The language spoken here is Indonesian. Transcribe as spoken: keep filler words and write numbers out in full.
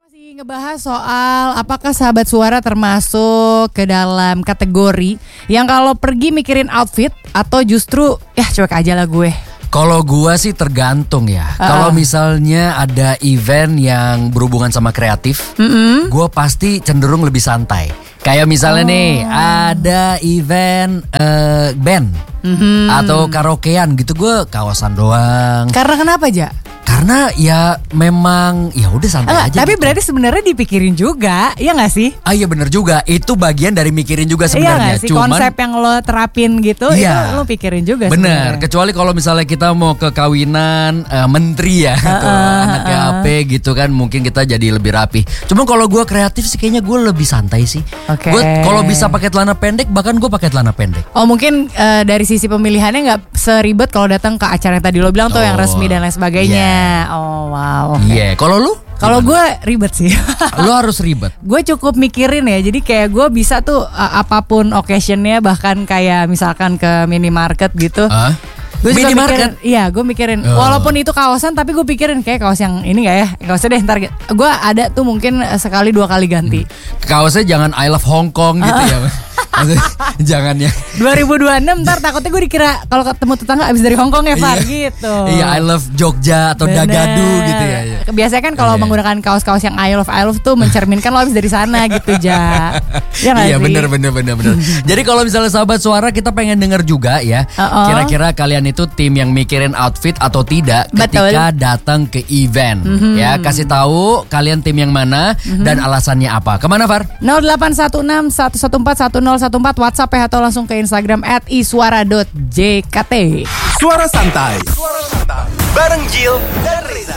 Masih ngebahas soal apakah sahabat suara termasuk ke dalam kategori yang kalau pergi mikirin outfit atau justru ya cuek aja lah gue. Kalau gua sih tergantung ya. Uh. Kalau misalnya ada event yang berhubungan sama kreatif, mm-hmm. gua pasti cenderung lebih santai. Kayak misalnya oh. nih ada event uh, band mm-hmm. atau karaokean gitu, gua kawasan doang. Karena kenapa aja? Karena ya memang ya udah santai Enggak, aja. Tapi gitu. berarti sebenarnya dipikirin juga, ya nggak sih? Ah iya benar juga. Itu bagian dari mikirin juga sebenarnya. Iya sih? Cuman Konsep yang lo terapin gitu, iya, itu lo pikirin juga. Bener. Kecuali kalau misalnya kita mau ke kawinan uh, menteri ya, uh, atau uh, anaknya uh. A P gitu kan, mungkin kita jadi lebih rapi. Cuma kalau gue kreatif sih kayaknya gue lebih santai sih. Okay. Gue kalau bisa pakai celana pendek, bahkan gue pakai celana pendek. Oh mungkin uh, dari sisi pemilihannya nggak seribet kalau datang ke acara yang tadi lo bilang tuh oh, yang resmi dan lain sebagainya. Yeah. Oh wow. Iya. Okay. Yeah. Kalau lu? Kalau gue ribet sih. Lu harus ribet. Gue cukup mikirin ya. Jadi kayak gue bisa tuh uh, apapun occasionnya, bahkan kayak misalkan ke minimarket gitu. Uh? Gue minimarket? Iya, gue mikirin. Oh. Walaupun itu kawasan, tapi gue pikirin kayak kaos yang ini nggak ya? Kaosnya deh ntar. Gue ada tuh mungkin sekali dua kali ganti. Hmm. Kaosnya jangan I love Hong Kong gitu ya. Jangan ya. dua ribu dua puluh enam ntar takutnya gue dikira kalau ketemu tetangga abis dari Hong Kong ya Far gitu. Iya, I love Jogja atau Bener. Dagadu gitu ya. Biasanya kan kalau oh, menggunakan kaos-kaos yang I love I love tuh mencerminkan lo abis dari sana gitu ja. Ya iya bener bener bener bener. Jadi kalau misalnya sahabat suara kita pengen denger juga ya. Uh-oh. Kira-kira kalian itu tim yang mikirin outfit atau tidak ketika Betul. datang ke event. Mm-hmm. Ya kasih tahu kalian tim yang mana mm-hmm. dan alasannya apa. Kemana Far? nol delapan satu enam satu satu empat satu nol satu empat WhatsApp ya, atau langsung ke Instagram at iswara dot j k t. Suara santai. Suara santai. Bareng Jill dan Riza.